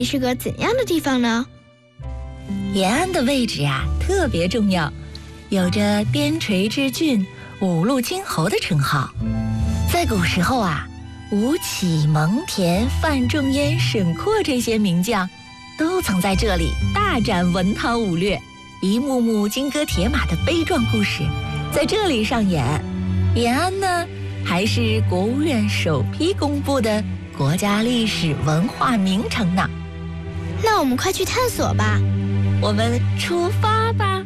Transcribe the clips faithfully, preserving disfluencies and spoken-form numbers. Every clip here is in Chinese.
是个怎样的地方呢？ 延安的位置啊特别重要，有着边陲之郡、五路诸侯的称号。在古时候啊，吴起、蒙恬、范仲淹、沈括这些名将都曾在这里大展文韬武略，一幕幕金戈铁马的悲壮故事在这里上演。延安呢，还是国务院首批公布的国家历史文化名城呢。 那我们快去探索吧。 我们出发吧。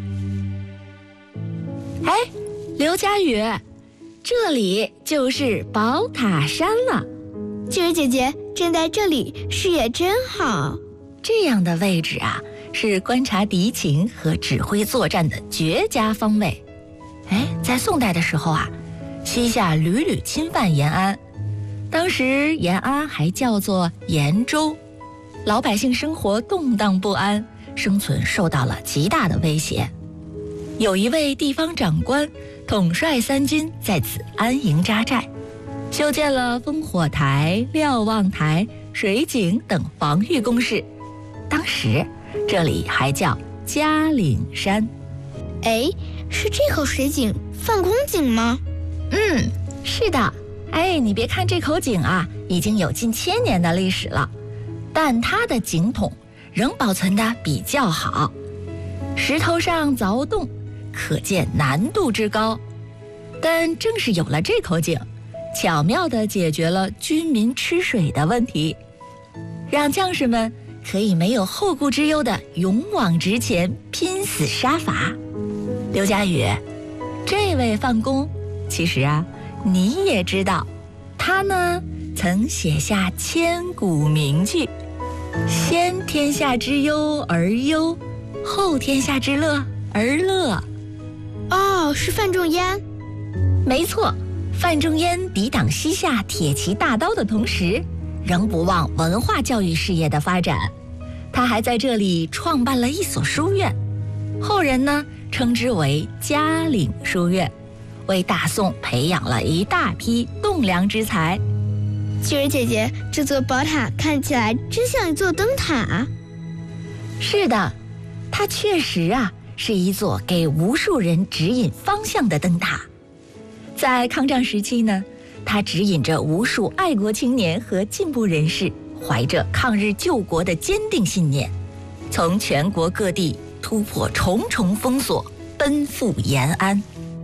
哎，刘佳宇，这里就是宝塔山了。 静儿姐姐，站在这里视野真好。 这样的位置啊，是观察敌情和指挥作战的绝佳方位。哎，在宋代的时候啊，西夏屡屡侵犯延安，当时延安还叫做延州，老百姓生活动荡不安，生存受到了极大的威胁。有一位地方长官统帅三军在此安营扎寨，修建了烽火台、瞭望台、水井等防御工事。当时这里还叫嘉岭山。 哎，是这口水井范公井吗？ 嗯，是的。哎，你别看这口井啊，已经有近千年的历史了，但它的井筒仍保存得比较好，石头上凿洞，可见难度之高。但正是有了这口井，巧妙地解决了军民吃水的问题，让将士们可以没有后顾之忧地勇往直前，拼死杀伐。刘佳宇，这位范公，其实啊，你也知道，他呢曾写下千古名句：先天下之忧而忧，后天下之乐而乐。 哦，是范仲淹。 没错，范仲淹抵挡西夏铁骑大刀的同时，仍不忘文化教育事业的发展。他还在这里创办了一所书院，后人呢称之为嘉岭书院，为大宋培养了一大批栋梁之才。 静儿姐姐，这座宝塔看起来真像一座灯塔。 是的，它确实啊是一座给无数人指引方向的灯塔。在抗战时期呢，它指引着无数爱国青年和进步人士，怀着抗日救国的坚定信念，从全国各地突破重重封锁，奔赴延安。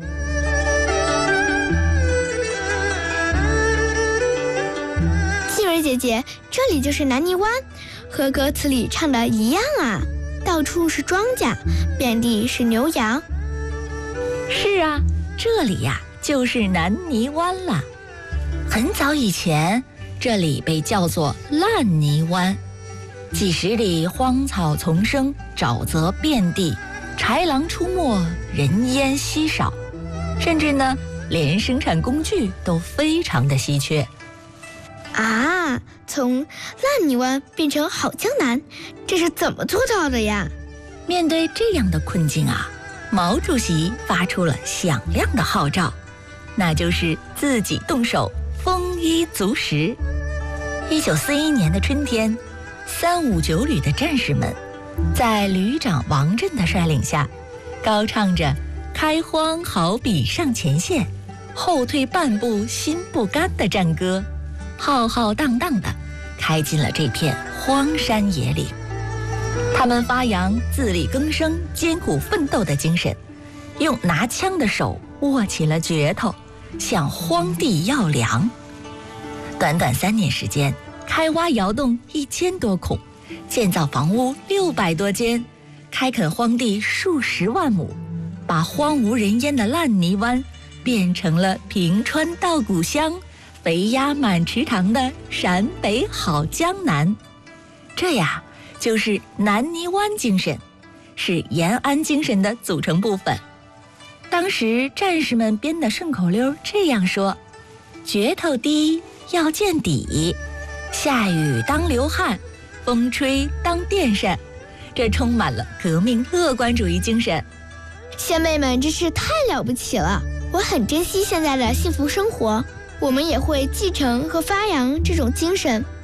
静儿姐姐，这里就是南泥湾，和歌词里唱的一样啊，到处是庄稼，遍地是牛羊。 是啊，这里呀、啊、就是南泥湾了。很早以前，这里被叫做烂泥湾，几十里荒草丛生，沼泽遍地，豺狼出没，人烟稀少，甚至呢连生产工具都非常的稀缺。 啊，从烂泥湾变成好江南，这是怎么做到的呀？ 面对这样的困境啊，毛主席发出了响亮的号召，那就是自己动手，丰衣足食。一九四一年的春天，三五九旅的战士们在旅长王震的率领下，高唱着开荒好比上前线，后退半步心不甘的战歌，浩浩荡荡地开进了这片荒山野岭。他们发扬自力更生、艰苦奋斗的精神，用拿枪的手握起了镢头，向荒地要粮。短短三年时间，开挖窑洞一千多孔，建造房屋六百多间，开垦荒地数十万亩，把荒无人烟的烂泥湾变成了平川稻谷香、肥鸭满池塘的陕北好江南。这呀，就是南泥湾精神，是延安精神的组成部分。当时战士们编的顺口溜这样说：镢头低要见底，下雨当流汗，风吹当电扇。这充满了革命乐观主义精神。 先辈们真是太了不起了，我很珍惜现在的幸福生活。我们也会继承和发扬这种精神，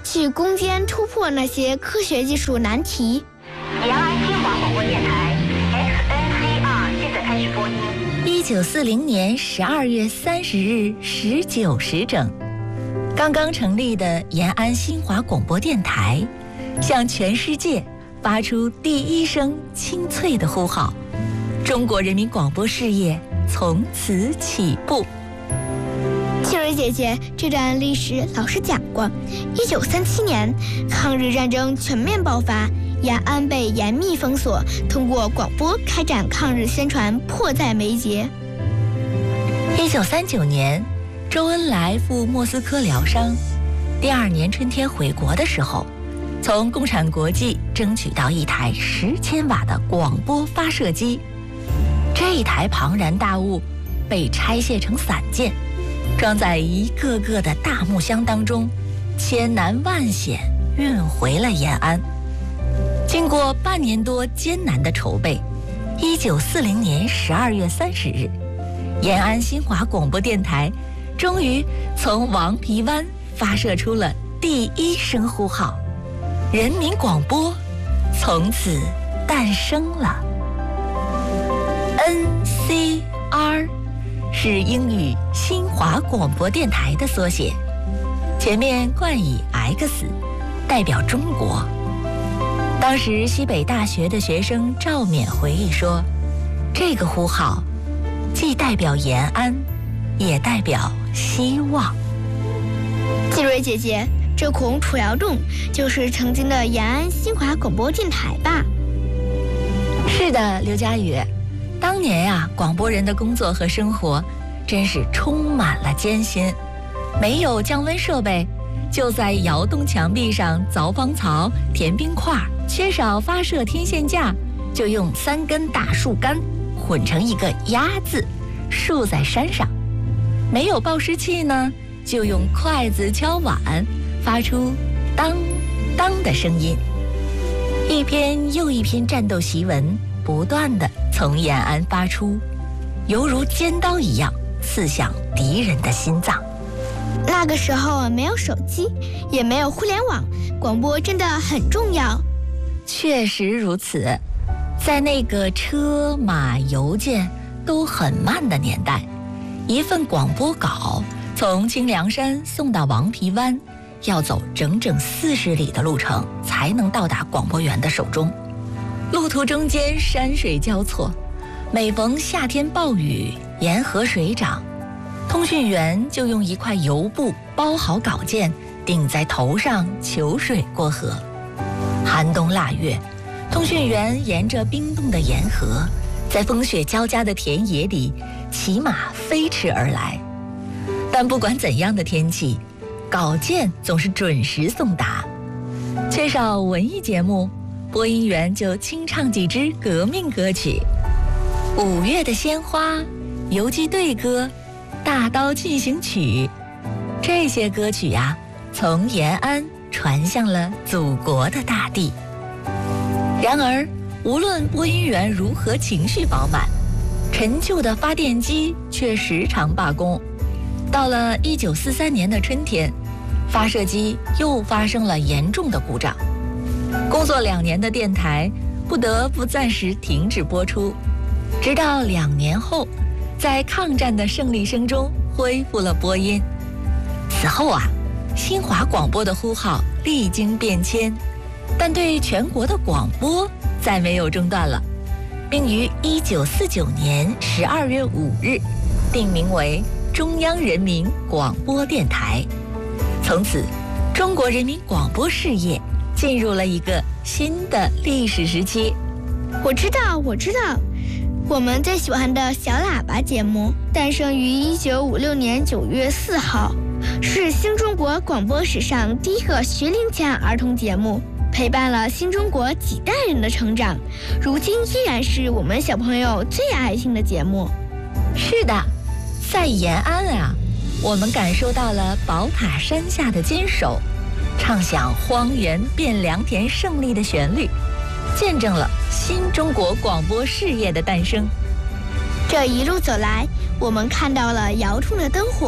去攻坚突破那些科学技术难题。 延安新华广播电台 X N C R 现在开始播音。 一九四零年十二月三十日十九时整，刚刚成立的延安新华广播电台，向全世界发出第一声清脆的呼号，中国人民广播事业从此起步。 庆蕊姐姐，这段历史老师讲过。一九三七年，抗日战争全面爆发，延安被严密封锁，通过广播开展抗日宣传迫在眉睫。 一九三九年，周恩来赴莫斯科疗伤，第二年春天回国的时候，从共产国际争取到一台十千瓦的广播发射机。这一台庞然大物被拆卸成散件，装在一个个的大木箱当中，千难万险运回了延安。经过半年多艰难的筹备，一九四零年十二月三十日，延安新华广播电台终于从王皮湾发射出了第一声呼号，人民广播从此诞生了。N C R 是英语新华广播电台的缩写，前面冠以 X， 代表中国。当时西北大学的学生赵冕回忆说，这个呼号既代表延安，也代表希望。 季蕊姐姐，这孔楚窑洞就是曾经的延安新华广播电台吧？ 是的，刘佳宇，当年呀、啊，广播人的工作和生活真是充满了艰辛，没有降温设备，就在窑洞墙壁上凿方槽、填冰块，缺少发射天线架，就用三根大树干混成一个鸭字，竖在山上。没有报时器呢，就用筷子敲碗，发出当当的声音。一篇又一篇战斗檄文不断地从延安发出，犹如尖刀一样刺向敌人的心脏。 那个时候没有手机，也没有互联网，广播真的很重要。 确实如此，在那个车马邮件都很慢的年代，一份广播稿从清凉山送到王皮湾，要走整整四十里的路程才能到达广播员的手中。路途中间山水交错，每逢夏天暴雨，沿河水涨，通讯员就用一块油布包好稿件，顶在头上求水过河。寒冬腊月，通讯员沿着冰冻的沿河，在风雪交加的田野里骑马飞驰而来。但不管怎样的天气，稿件总是准时送达。缺少文艺节目，播音员就清唱几支革命歌曲，五月的鲜花、游击队歌、大刀进行曲，这些歌曲呀、啊，从延安传向了祖国的大地。然而，无论播音员如何情绪饱满，陈旧的发电机却时常罢工。到了一九四三年的春天，发射机又发生了严重的故障，工作两年的电台不得不暂时停止播出，直到两年后，在抗战的胜利声中恢复了播音。此后啊，新华广播的呼号历经变迁，但对全国的广播再没有中断了，并于一九四九年十二月五日定名为中央人民广播电台。从此，中国人民广播事业进入了一个新的历史时期。 我知道，我知道，我们最喜欢的小喇叭节目诞生于一九五六年九月四号，是新中国广播史上第一个学龄前儿童节目，陪伴了新中国几代人的成长，如今依然是我们小朋友最爱听的节目。 是的，在延安啊，我们感受到了宝塔山下的坚守，唱响荒原变良田胜利的旋律，见证了新中国广播事业的诞生。 这一路走来，我们看到了窑洞的灯火，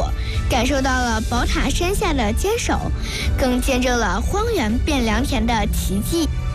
感受到了宝塔山下的坚守，更见证了荒原变良田的奇迹。